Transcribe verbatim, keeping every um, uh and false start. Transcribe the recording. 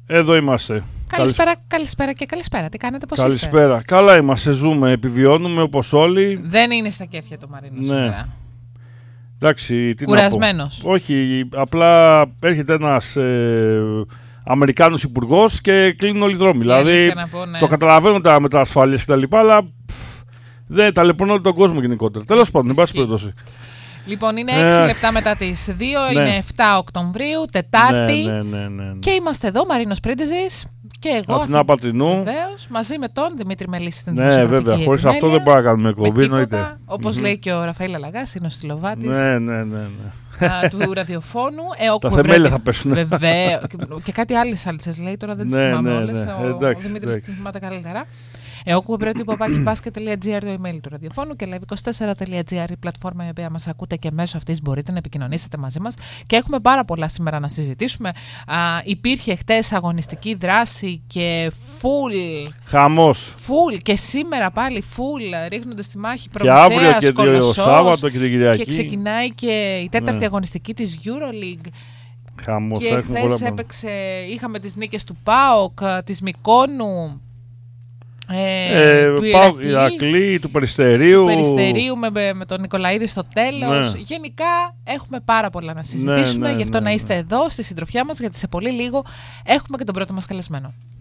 Εδώ είμαστε. Καλησπέρα, καλησπέρα και καλησπέρα. Τι κάνετε, πώς είστε? Καλησπέρα. Καλά είμαστε, ζούμε, επιβιώνουμε όπως όλοι. Δεν είναι στα κέφια το Μαρίνο ναι. σήμερα. Εντάξει, τι Κουρασμένος. να πω. Όχι, απλά έρχεται ένας ε, Αμερικάνος υπουργός και κλείνουν όλοι οι δρόμοι. Δηλαδή, πω, ναι. το καταλαβαίνω τα με τα ασφάλειες και τα λοιπά, αλλά πφ, δεν ταλαιπωρούν όλο τον κόσμο γενικότερα. Τέλος πάντων, εν πάση περιπτώσει. Λοιπόν, είναι έξι λεπτά μετά τις δύο, ναι. Είναι επτά Οκτωβρίου, Τετάρτη. Ναι, ναι, ναι, ναι, ναι. Και είμαστε εδώ, Μαρίνος Πρίντεζης και εγώ. Αθηνά Πατρινού. Βεβαίως, μαζί με τον Δημήτρη Μελίσση στην Ναι, βέβαια, χωρίς αυτό δεν μπορούμε να κάνουμε εκπομπή. Όπως mm-hmm. λέει και ο Ραφαήλ Αλαγάς, είναι ο στυλοβάτης. Ναι, ναι, ναι, ναι. Του ραδιοφώνου. Ε, τα θεμέλια θα πέσουν. Βεβαίως. Και κάτι άλλες σάλτσες λέει, τώρα δεν τις ναι, θυμάμαι ναι, όλες. Ναι. Ο, εντάξει, ο Δημήτρης εντάξει. τις θυμάται καλύτερα. Εγώ πρέπει παπάκι μπάσκετ τελεία τζι άρ το email του ραδιοφώνου και live είκοσι τέσσερα τελεία τζι άρ η πλατφόρμα η οποία μας ακούτε και μέσω αυτής μπορείτε να επικοινωνήσετε μαζί μας. Και έχουμε πάρα πολλά σήμερα να συζητήσουμε. Α, υπήρχε χτες αγωνιστική δράση και full. Χαμός. Full και σήμερα πάλι full ρίχνονται στη μάχη Προμηθέας, και αύριο και το Σάββατο και την Κυριακή. Και ξεκινάει και η τέταρτη ναι. αγωνιστική της EuroLeague. Χαμός. Και χθες έπαιξε, είχαμε τις νίκες του ΠΑΟΚ, της Μικόνου. Ε, ε, του Πάω, Ηρακλή, του Περιστερίου. Του Περιστερίου με, με τον Νικολαίδη στο τέλος. Ναι. Γενικά έχουμε πάρα πολλά να συζητήσουμε. Ναι, ναι, γι' αυτό ναι, ναι. να είστε εδώ στη συντροφιά μας, γιατί σε πολύ λίγο έχουμε και τον πρώτο μας καλεσμένο.